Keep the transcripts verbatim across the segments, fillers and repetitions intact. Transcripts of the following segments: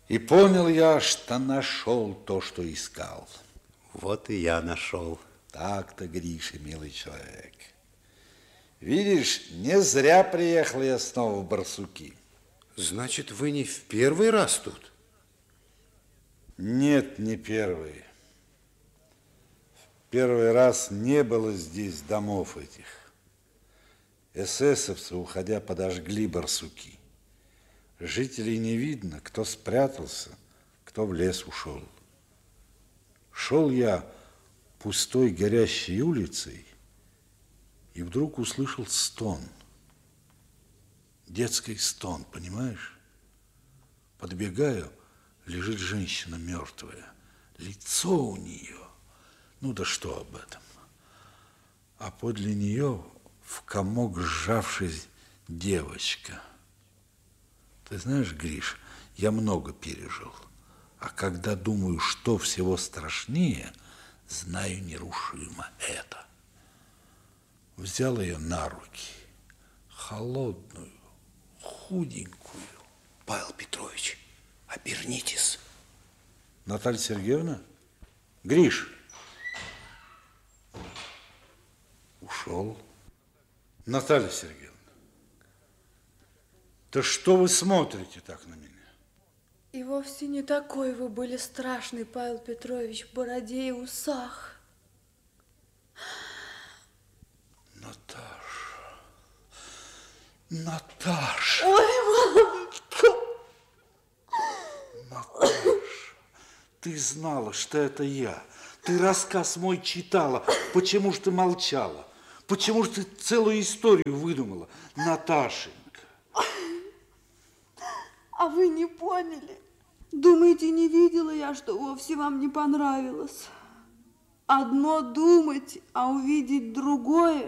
И понял я, что нашел то, что искал. Вот и я нашел. Так-то, Гриша, милый человек. Видишь, не зря приехал я снова в Барсуки. Значит, вы не в первый раз тут? Нет, не первый. В первый раз не было здесь домов этих. Эсэсовцы, уходя, подожгли Барсуки. Жителей не видно, кто спрятался, кто в лес ушел. Шел я пустой горящей улицей и вдруг услышал стон. Детский стон, понимаешь? Подбегаю, лежит женщина мертвая. Лицо у нее, ну да что об этом. А подле нее в комок сжавшись девочка. Ты знаешь, Гриш, я много пережил. А когда думаю, что всего страшнее, знаю нерушимо это. Взял ее на руки, холодную, худенькую. Павел Петрович, обернитесь. Наталья Сергеевна? Гриш. Ушел. Наталья Сергеевна, да что вы смотрите так на меня? И вовсе не такой вы были страшный, Павел Петрович, в бороде и усах. Наташа, Наташа. Ой, мамочка. Наташа, ты знала, что это я. Ты рассказ мой читала. Почему же ты молчала? Почему же ты целую историю выдумала? Наташенька. А вы не поняли? Думаете, не видела я, что вовсе вам не понравилось? Одно думать, а увидеть другое.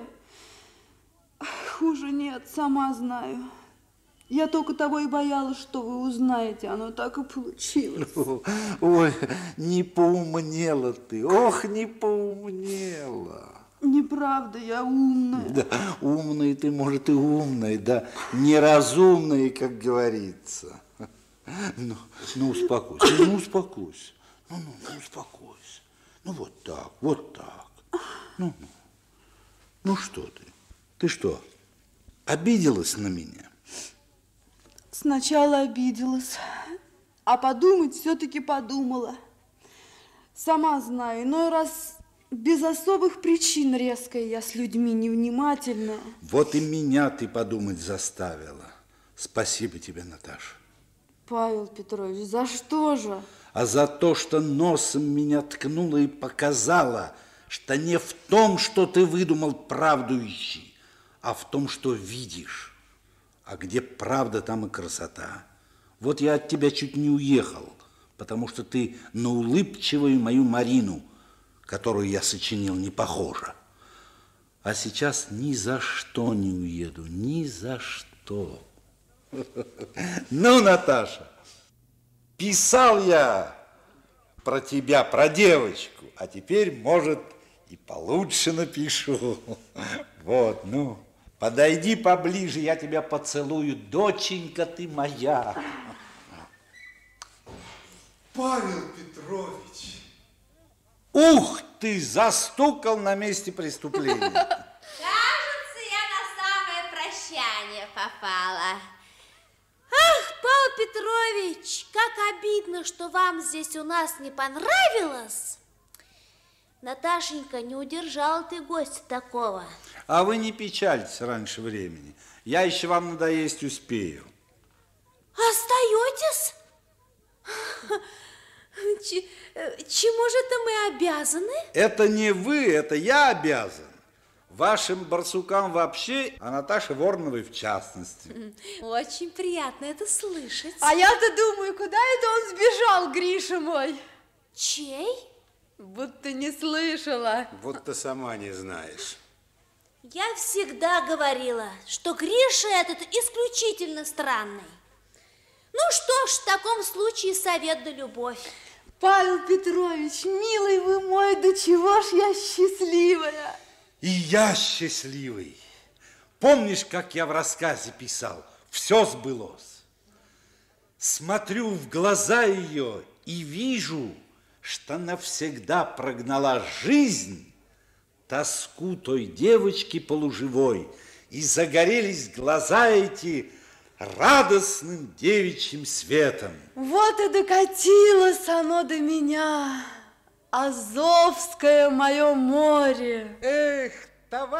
Хуже нет, сама знаю. Я только того и боялась, что вы узнаете. Оно так и получилось. Ой, не поумнела ты. Ох, не поумнела. Неправда, я умная. Да, умная ты, может, и умная, да, неразумная, как говорится. Ну, ну успокойся, ну успокойся. Ну, ну, ну, успокойся. Ну, вот так, вот так. Ну, ну. Ну, что ты? Ты что, обиделась на меня? Сначала обиделась, а подумать все-таки подумала. Сама знаю, иной раз без особых причин резкая я с людьми невнимательная. Вот и меня ты подумать заставила. Спасибо тебе, Наташа. Павел Петрович, за что же? А за то, что носом меня ткнула и показала, что не в том, что ты выдумал, правду ищи, а в том, что видишь. А где правда, там и красота. Вот я от тебя чуть не уехал, потому что ты на улыбчивую мою Марину, которую я сочинил, не похожа. А сейчас ни за что не уеду, ни за что. Ну, Наташа, писал я про тебя, про девочку, а теперь, может, и получше напишу. Вот, ну, подойди поближе, я тебя поцелую, доченька ты моя. Павел Петрович! Ух ты, застукал на месте преступления. Кажется, я на самое прощание попала. Ах, Павел Петрович, как обидно, что вам здесь у нас не понравилось. Наташенька, не удержала ты гостя такого. А вы не печальтесь раньше времени. Я еще вам надоесть успею. Остаетесь? Чему же это мы обязаны? Это не вы, это я обязан. Вашим барсукам вообще, а Наташе Вороновой в частности. Очень приятно это слышать. А я-то думаю, куда это он сбежал, Гриша мой? Чей? Будто не слышала. Вот ты сама не знаешь. Я всегда говорила, что Гриша этот исключительно странный. Ну что ж, в таком случае совет да любовь. Павел Петрович, милый вы мой, до чего ж я счастливая. И я счастливый. Помнишь, как я в рассказе писал? Все сбылось. Смотрю в глаза ее и вижу, что навсегда прогнала жизнь тоску той девочки полуживой, и загорелись глаза эти радостным девичьим светом. Вот и докатилось оно до меня, Азовское мое море. Эх, товарищ!